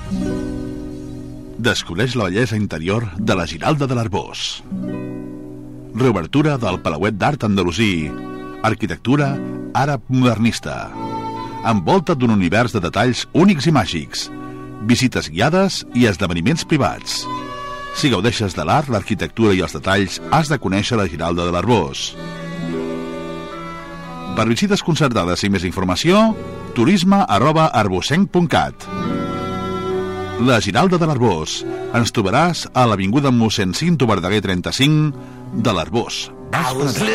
Descobreix la bellesa interior de la Giralda de l'Arboç. Reobertura del Palauet d'Art Andalusí. Arquitectura àrab modernista. Envolta't d'un univers de detalls únics i màgics. Visites guiades i esdeveniments privats. Si gaudeixes de l'art, l'arquitectura i els detalls, has de conèixer la Giralda de l'Arboç. Per visites concertades i més informació, turisme@arbocenc.cat. La Giralda de l'Arboç. Ens trobaràs a l'avinguda mossèn Cinto Verdaguer 35 de l'Arboç, Baix Penedès.